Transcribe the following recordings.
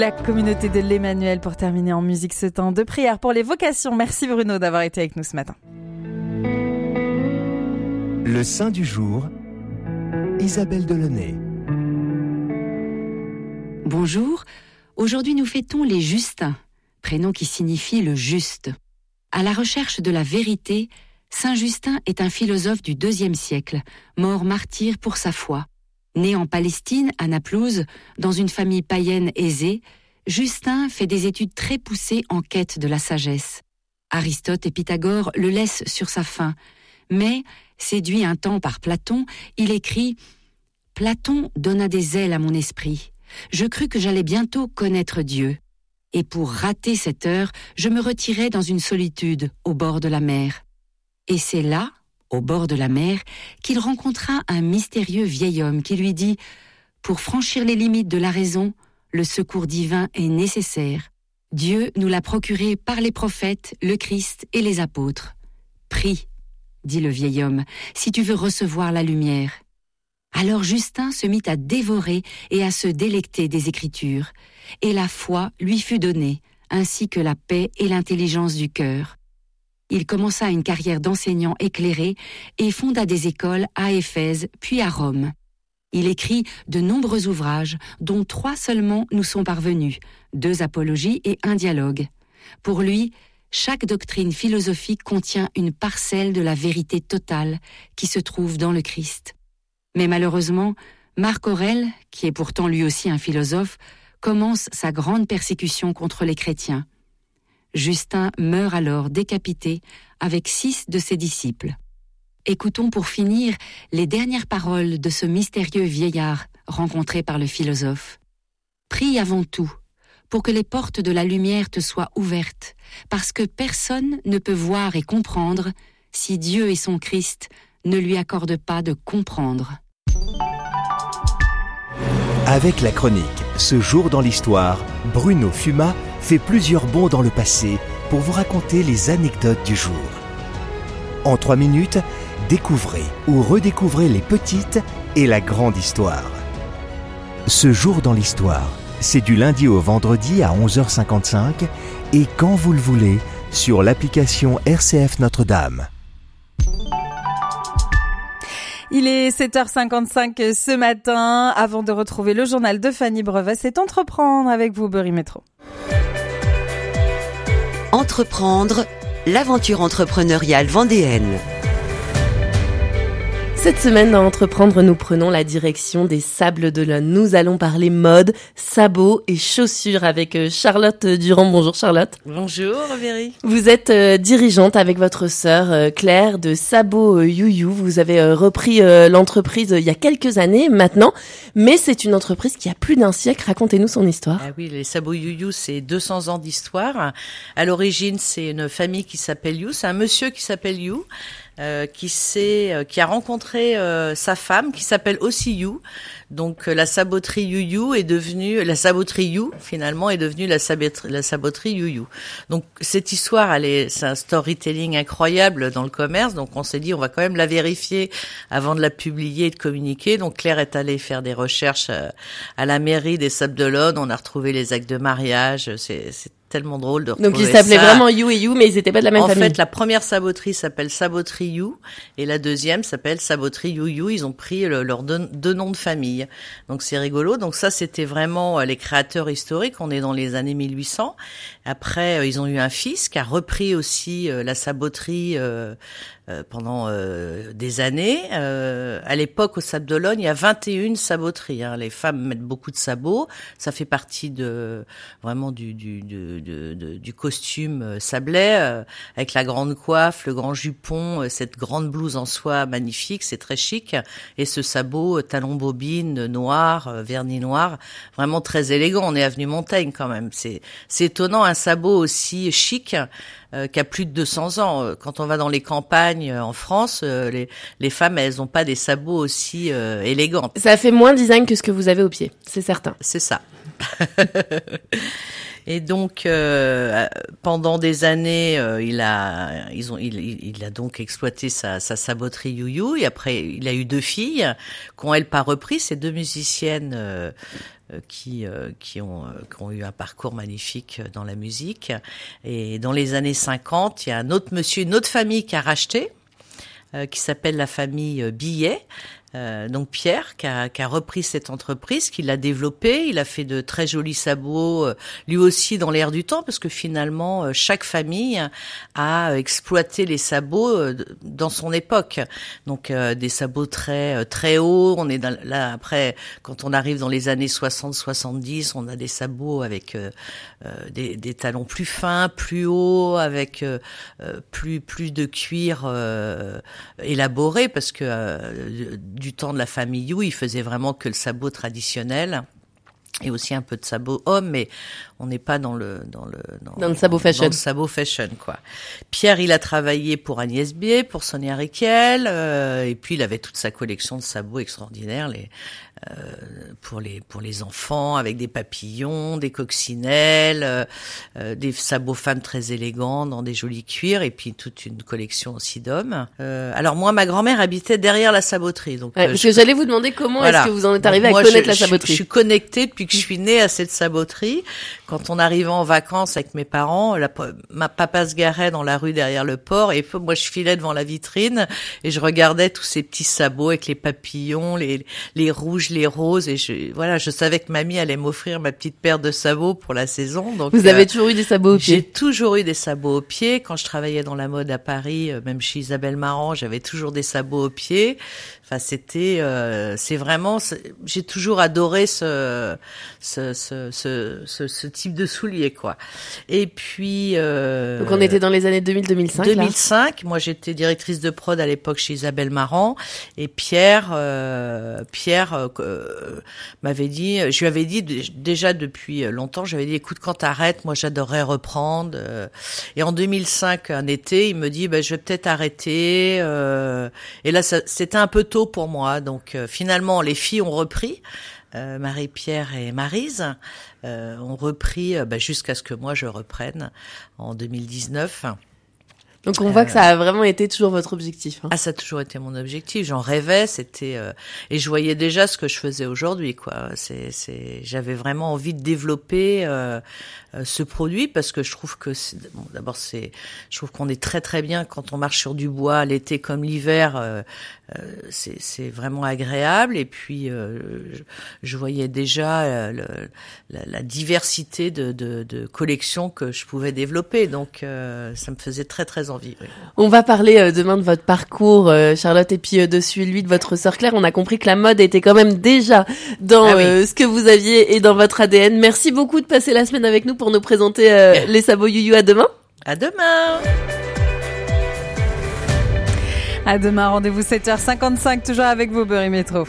La communauté de l'Emmanuel pour terminer en musique ce temps de prière pour les vocations. Merci Bruno d'avoir été avec nous ce matin. Le Saint du jour, Isabelle Delaunay. Bonjour, aujourd'hui nous fêtons les Justins, prénom qui signifie le juste. À la recherche de la vérité, Saint Justin est un philosophe du IIe siècle, mort martyr pour sa foi. Né en Palestine, à Naplouse, dans une famille païenne aisée, Justin fait des études très poussées en quête de la sagesse. Aristote et Pythagore le laissent sur sa faim, mais, séduit un temps par Platon, il écrit « Platon donna des ailes à mon esprit. Je crus que j'allais bientôt connaître Dieu. Et pour rater cette heure, je me retirai dans une solitude au bord de la mer. Et c'est là, au bord de la mer, qu'il rencontra un mystérieux vieil homme qui lui dit « Pour franchir les limites de la raison, le secours divin est nécessaire. Dieu nous l'a procuré par les prophètes, le Christ et les apôtres. Prie, dit le vieil homme, si tu veux recevoir la lumière. » Alors Justin se mit à dévorer et à se délecter des Écritures, et la foi lui fut donnée, ainsi que la paix et l'intelligence du cœur. Il commença une carrière d'enseignant éclairé et fonda des écoles à Éphèse puis à Rome. Il écrit de nombreux ouvrages, dont 3 seulement nous sont parvenus, 2 apologies et 1 dialogue. Pour lui, chaque doctrine philosophique contient une parcelle de la vérité totale qui se trouve dans le Christ. Mais malheureusement, Marc Aurèle, qui est pourtant lui aussi un philosophe, commence sa grande persécution contre les chrétiens. Justin meurt alors décapité avec 6 de ses disciples. Écoutons pour finir les dernières paroles de ce mystérieux vieillard rencontré par le philosophe. « Prie avant tout, pour que les portes de la lumière te soient ouvertes, parce que personne ne peut voir et comprendre si Dieu et son Christ ne lui accordent pas de comprendre. » Avec la chronique Ce jour dans l'histoire, Bruno Fuma fait plusieurs bonds dans le passé pour vous raconter les anecdotes du jour. En 3 minutes, découvrez ou redécouvrez les petites et la grande histoire. Ce jour dans l'histoire, c'est du lundi au vendredi à 11h55 et quand vous le voulez sur l'application RCF Notre-Dame. Il est 7h55 ce matin. Avant de retrouver le journal de Fanny Brevet, c'est Entreprendre avec vous, Berry Métro. Entreprendre, l'aventure entrepreneuriale vendéenne. Cette semaine, dans Entreprendre, nous prenons la direction des Sables d'Olonne. Nous allons parler mode, sabots et chaussures avec Charlotte Durand. Bonjour Charlotte. Bonjour Berry. Vous êtes dirigeante avec votre sœur Claire de Sabots You. Vous avez repris l'entreprise il y a quelques années maintenant, mais c'est une entreprise qui a plus d'1 siècle. Racontez-nous son histoire. Ah oui, les Sabots You, c'est 200 ans d'histoire. À l'origine, c'est une famille qui s'appelle You, c'est un monsieur qui s'appelle You. Qui a rencontré sa femme qui s'appelle aussi You. Donc la saboterie You est devenue la saboterie You finalement est devenue la saboterie You. Donc cette histoire, c'est un storytelling incroyable dans le commerce. Donc on s'est dit on va quand même la vérifier avant de la publier et de communiquer. Donc Claire est allée faire des recherches à la mairie des Sables d'Olonne. On a retrouvé les actes de mariage. C'est tellement drôle de retrouver ça. Donc ils s'appelaient vraiment You et You, mais ils étaient pas de la même famille. En fait, la première saboterie s'appelle Saboterie You et la deuxième s'appelle Saboterie You. Ils ont pris leurs 2 noms de famille. Donc c'est rigolo. Donc ça, c'était vraiment les créateurs historiques. On est dans les années 1800. Après, ils ont eu un fils qui a repris aussi la saboterie pendant des années. À l'époque, au Sables d'Olonne, il y a 21 saboteries. Les femmes mettent beaucoup de sabots. Ça fait partie vraiment du costume sablais, avec la grande coiffe, le grand jupon, cette grande blouse en soie magnifique. C'est très chic. Et ce sabot, talon bobine, noir, vernis noir, vraiment très élégant. On est avenue Montaigne quand même. C'est étonnant, un sabot aussi chic qui a plus de 200 ans. Quand on va dans les campagnes en France, les femmes, elles ont pas des sabots aussi élégants. Ça fait moins design que ce que vous avez au pied, c'est certain. C'est ça. Et donc pendant des années, il a donc exploité sa saboterie You. Et après, il a eu 2 filles qui ont elles pas repris. Ces 2 musiciennes qui ont eu un parcours magnifique dans la musique. Et dans les années 50, il y a un autre monsieur, une autre famille qui a racheté, qui s'appelle la famille Billet. Donc Pierre qui a repris cette entreprise, qui l'a développée, il a fait de très jolis sabots, lui aussi dans l'air du temps, parce que finalement chaque famille a exploité les sabots dans son époque. Donc des sabots très très hauts, on est là après quand on arrive dans les années 60-70, on a des sabots avec des talons plus fins, plus hauts, avec plus de cuir élaboré, parce que du temps de la famille You, il faisait vraiment que le sabot traditionnel et aussi un peu de sabot homme, mais on n'est pas dans le sabot fashion. Dans le sabot fashion, quoi. Pierre, il a travaillé pour Agnès B, pour Sonia Rykiel, et puis il avait toute sa collection de sabots extraordinaires, pour les enfants, avec des papillons, des coccinelles, des sabots femmes très élégants dans des jolis cuirs, et puis toute une collection aussi d'hommes. Alors moi, ma grand-mère habitait derrière la saboterie, donc parce que j'allais vous demander comment est-ce que vous en êtes arrivé à connaître la saboterie. Je suis connectée depuis que je suis née à cette saboterie. Quand on arrivait en vacances avec mes parents, ma papa se garait dans la rue derrière le port, et moi je filais devant la vitrine et je regardais tous ces petits sabots avec les papillons, les rouges, les roses, et je savais que mamie allait m'offrir ma petite paire de sabots pour la saison. Donc vous avez toujours eu des sabots aux pieds? J'ai toujours eu des sabots aux pieds. Quand je travaillais dans la mode à Paris, même chez Isabelle Marant, j'avais toujours des sabots aux pieds. Enfin, c'est vraiment, j'ai toujours adoré ce type de souliers, quoi. Et puis donc on était dans les années 2000-2005. 2005. Moi, j'étais directrice de prod à l'époque chez Isabelle Marant, et Pierre m'avait dit, je lui avais dit déjà depuis longtemps, j'avais dit écoute, quand t'arrêtes, moi j'adorerais reprendre. Et en 2005, un été, il me dit je vais peut-être arrêter. Et là, c'était un peu tôt pour moi. Donc finalement, les filles ont repris. Marie-Pierre et Maryse ont repris jusqu'à ce que moi je reprenne en 2019. Donc on voit que ça a vraiment été toujours votre objectif. Ah, ça a toujours été mon objectif. J'en rêvais, et je voyais déjà ce que je faisais aujourd'hui, quoi. J'avais vraiment envie de développer ce produit, parce que je trouve que je trouve qu'on est très très bien quand on marche sur du bois l'été comme l'hiver. C'est vraiment agréable, et puis je voyais déjà la diversité de collections que je pouvais développer, donc ça me faisait très très envie. Oui. On va parler demain de votre parcours, Charlotte, et puis de celui de votre sœur Claire. On a compris que la mode était quand même déjà dans ce que vous aviez et dans votre ADN. Merci beaucoup de passer la semaine avec nous pour nous présenter les sabots You. À demain. À demain. À demain, rendez-vous 7h55, toujours avec vos Berry Métro.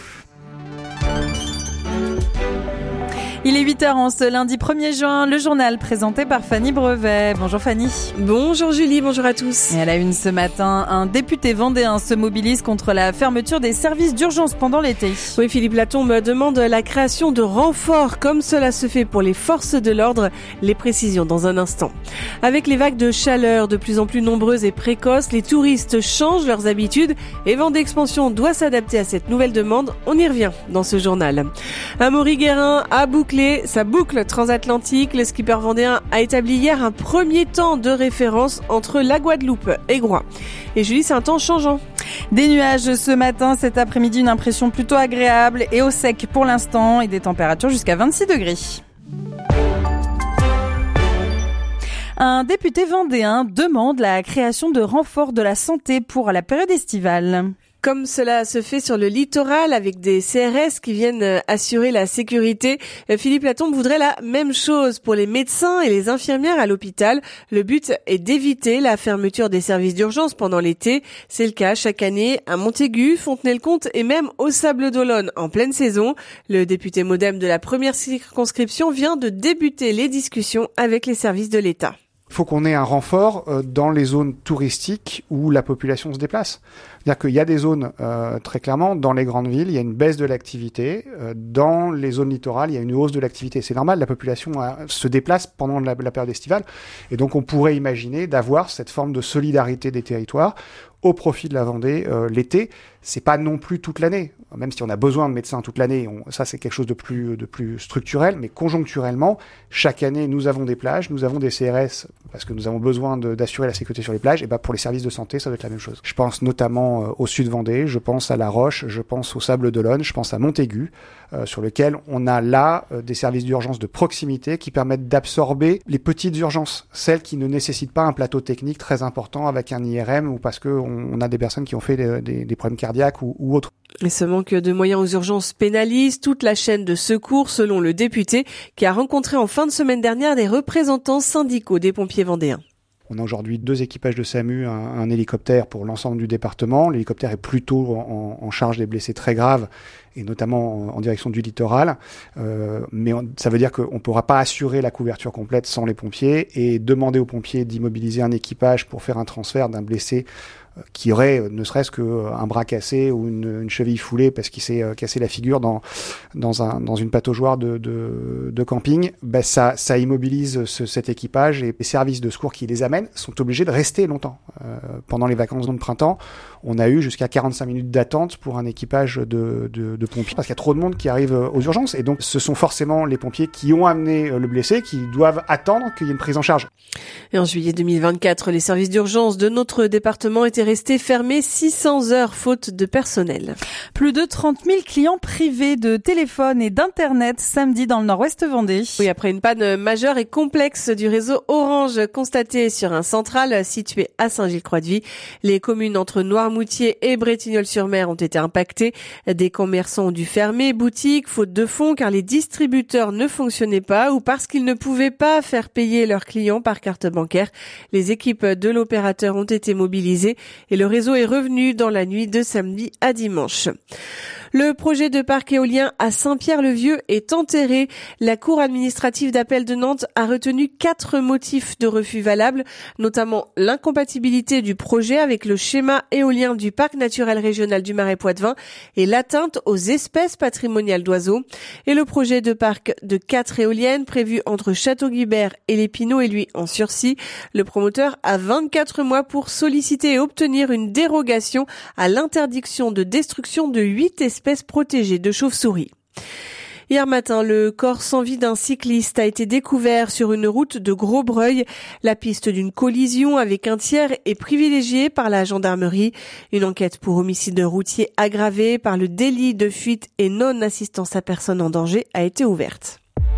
Il est 8h en ce lundi 1er juin, le journal présenté par Fanny Brevet. Bonjour Fanny. Bonjour Julie, bonjour à tous. Et à la une ce matin, un député vendéen se mobilise contre la fermeture des services d'urgence pendant l'été. Oui, Philippe Latombe demande la création de renforts comme cela se fait pour les forces de l'ordre. Les précisions dans un instant. Avec les vagues de chaleur de plus en plus nombreuses et précoces, les touristes changent leurs habitudes et Vendée Expansion doit s'adapter à cette nouvelle demande. On y revient dans ce journal. Amaury Guérin a bouclé sa boucle transatlantique. Le skipper vendéen a établi hier un premier temps de référence entre la Guadeloupe et Groix. Et Julie, c'est un temps changeant. Des nuages ce matin, cet après-midi, une impression plutôt agréable et au sec pour l'instant, et des températures jusqu'à 26 degrés. Un député vendéen demande la création de renforts de la santé pour la période estivale. Comme cela se fait sur le littoral avec des CRS qui viennent assurer la sécurité, Philippe Latombe voudrait la même chose pour les médecins et les infirmières à l'hôpital. Le but est d'éviter la fermeture des services d'urgence pendant l'été. C'est le cas chaque année à Montaigu, Fontenay-le-Comte et même au Sables-d'Olonne en pleine saison. Le député MoDem de la première circonscription vient de débuter les discussions avec les services de l'État. Il faut qu'on ait un renfort dans les zones touristiques où la population se déplace. C'est-à-dire qu'il y a des zones, très clairement, dans les grandes villes, il y a une baisse de l'activité. Dans les zones littorales, il y a une hausse de l'activité. C'est normal, la population se déplace pendant la période estivale. Et donc, on pourrait imaginer d'avoir cette forme de solidarité des territoires au profit de la Vendée l'été. C'est pas non plus toute l'année. même si on a besoin de médecins toute l'année, ça c'est quelque chose de plus structurel, mais conjoncturellement, chaque année nous avons des plages, nous avons des CRS, parce que nous avons besoin d'assurer la sécurité sur les plages, et pour les services de santé, ça doit être la même chose. Je pense notamment au sud Vendée, je pense à La Roche, je pense au Sable d'Olonne, je pense à Montaigu, sur lequel on a là des services d'urgence de proximité qui permettent d'absorber les petites urgences, celles qui ne nécessitent pas un plateau technique très important avec un IRM ou parce qu'on a des personnes qui ont fait des problèmes cardiaques ou autres. Et ce manque de moyens aux urgences pénalise toute la chaîne de secours, selon le député, qui a rencontré en fin de semaine dernière des représentants syndicaux des pompiers vendéens. On a aujourd'hui 2 équipages de SAMU, un hélicoptère pour l'ensemble du département. L'hélicoptère est plutôt en charge des blessés très graves, et notamment en direction du littoral. Mais ça veut dire qu'on ne pourra pas assurer la couverture complète sans les pompiers, et demander aux pompiers d'immobiliser un équipage pour faire un transfert d'un blessé qui aurait ne serait-ce qu'un bras cassé ou une cheville foulée parce qu'il s'est cassé la figure dans une pataugeoire de camping, ça immobilise cet équipage, et les services de secours qui les amènent sont obligés de rester longtemps. Pendant les vacances de printemps, on a eu jusqu'à 45 minutes d'attente pour un équipage de pompiers parce qu'il y a trop de monde qui arrive aux urgences, et donc ce sont forcément les pompiers qui ont amené le blessé qui doivent attendre qu'il y ait une prise en charge. Et en juillet 2024, les services d'urgence de notre département étaient restés fermés 600 heures faute de personnel. Plus de 30 000 clients privés de téléphone et d'internet samedi dans le nord-ouest Vendée. Oui, après une panne majeure et complexe du réseau Orange constatée sur un central situé à Saint-Gilles-Croix-de-Vie, les communes entre Noirmoutier et Bretignolles-sur-Mer ont été impactées. Des commerçants ont dû fermer boutiques faute de fonds car les distributeurs ne fonctionnaient pas ou parce qu'ils ne pouvaient pas faire payer leurs clients par carte bancaire. Les équipes de l'opérateur ont été mobilisées et le réseau est revenu dans la nuit de samedi à dimanche. Le projet de parc éolien à Saint-Pierre-le-Vieux est enterré. La Cour administrative d'appel de Nantes a retenu 4 motifs de refus valables, notamment l'incompatibilité du projet avec le schéma éolien du parc naturel régional du Marais Poitevin et l'atteinte aux espèces patrimoniales d'oiseaux. Et le projet de parc de 4 éoliennes prévu entre Château-Guibert et les Pinots est lui en sursis. Le promoteur a 24 mois pour solliciter et obtenir une dérogation à l'interdiction de destruction de 8 espèces protégées de chauves-souris. Hier matin, le corps sans vie d'un cycliste a été découvert sur une route de Grosbreuil. La piste d'une collision avec un tiers est privilégiée par la gendarmerie. Une enquête pour homicide routier aggravé par le délit de fuite et non-assistance à personne en danger a été ouverte.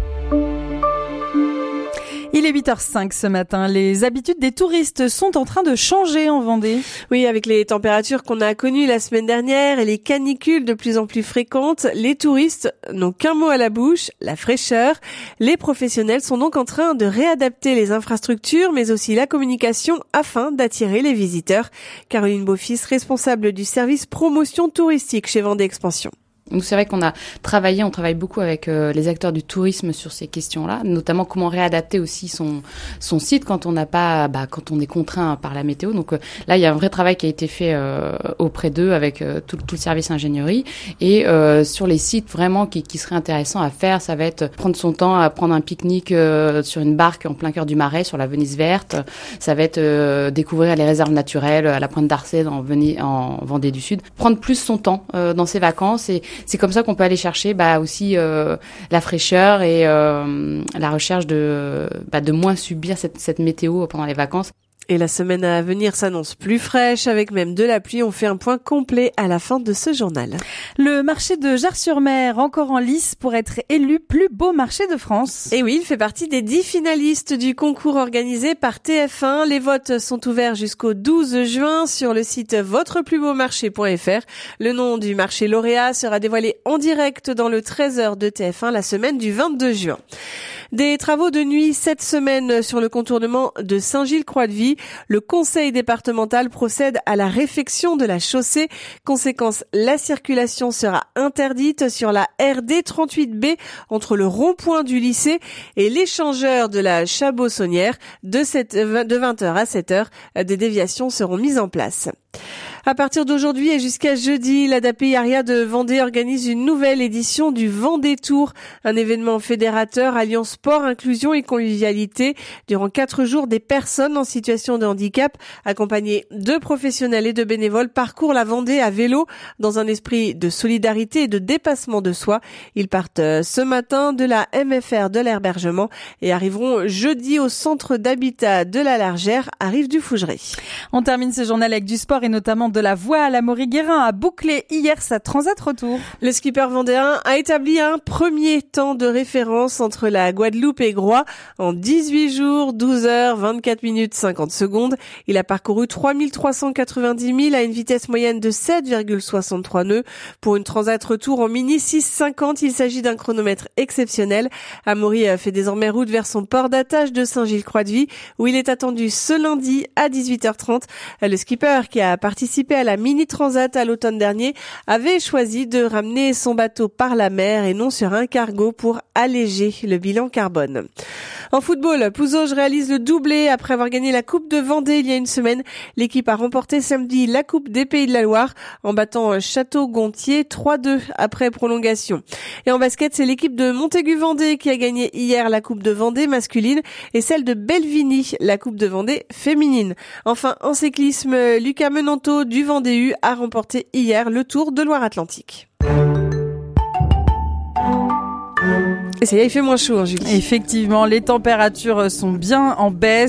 Il est 8h05 ce matin. Les habitudes des touristes sont en train de changer en Vendée. Oui, avec les températures qu'on a connues la semaine dernière et les canicules de plus en plus fréquentes, les touristes n'ont qu'un mot à la bouche, la fraîcheur. Les professionnels sont donc en train de réadapter les infrastructures, mais aussi la communication afin d'attirer les visiteurs. Caroline Beaufils, responsable du service promotion touristique chez Vendée Expansion. Donc c'est vrai qu'on on travaille beaucoup avec les acteurs du tourisme sur ces questions-là, notamment comment réadapter aussi son site quand on n'a pas, quand on est contraint par la météo. Donc là, il y a un vrai travail qui a été fait auprès d'eux avec tout le service ingénierie et sur les sites vraiment qui seraient intéressants à faire, ça va être prendre son temps à prendre un pique-nique sur une barque en plein cœur du Marais, sur la Venise verte. Ça va être découvrir les réserves naturelles à la Pointe d'Arcet en Vendée du Sud. Prendre plus son temps dans ses vacances et c'est comme ça qu'on peut aller chercher aussi la fraîcheur et la recherche de moins subir cette météo pendant les vacances. Et la semaine à venir s'annonce plus fraîche, avec même de la pluie. On fait un point complet à la fin de ce journal. Le marché de Jars-sur-Mer, encore en lice pour être élu plus beau marché de France. Et oui, il fait partie des 10 finalistes du concours organisé par TF1. Les votes sont ouverts jusqu'au 12 juin sur le site votreplusbeaumarché.fr. Le nom du marché lauréat sera dévoilé en direct dans le 13h de TF1 la semaine du 22 juin. Des travaux de nuit cette semaine sur le contournement de Saint-Gilles-Croix-de-Vie. Le conseil départemental procède à la réfection de la chaussée. Conséquence, la circulation sera interdite sur la RD 38B entre le rond-point du lycée et l'échangeur de la Chabot-Saunière. De 20h à 7h, des déviations seront mises en place. À partir d'aujourd'hui et jusqu'à jeudi, l'ADAPI Aria de Vendée organise une nouvelle édition du Vendée Tour, un événement fédérateur alliant sport, inclusion et convivialité. Durant 4 jours, des personnes en situation de handicap, accompagnées de professionnels et de bénévoles, parcourent la Vendée à vélo dans un esprit de solidarité et de dépassement de soi. Ils partent ce matin de la MFR de l'Herbergement et arriveront jeudi au centre d'habitat de la Largère à Rive-du-Fougeray. On termine ce journal avec du sport et notamment de la voile. Amaury Guérin a bouclé hier sa Transat Retour. Le skipper vendéen a établi un premier temps de référence entre la Guadeloupe et Groix en 18 jours, 12 heures, 24 minutes, 50 secondes. Il a parcouru 3390 milles à une vitesse moyenne de 7,63 nœuds. Pour une Transat Retour en mini 6,50, il s'agit d'un chronomètre exceptionnel. Amaury fait désormais route vers son port d'attache de Saint-Gilles-Croix-de-Vie où il est attendu ce lundi à 18h30. Le skipper qui a participé à la mini transat à l'automne dernier avait choisi de ramener son bateau par la mer et non sur un cargo pour alléger le bilan carbone. En football, Pouzauges réalise le doublé après avoir gagné la Coupe de Vendée il y a une semaine. L'équipe a remporté samedi la Coupe des Pays de la Loire en battant Château-Gontier 3-2 après prolongation. Et en basket, c'est l'équipe de Montaigu-Vendée qui a gagné hier la Coupe de Vendée masculine et celle de Belvigny, la Coupe de Vendée féminine. Enfin, en cyclisme, Lucas Menanto du Vendée-U a remporté hier le Tour de Loire-Atlantique. Et ça y est, il fait moins chaud, Julie. Effectivement, les températures sont bien en baisse.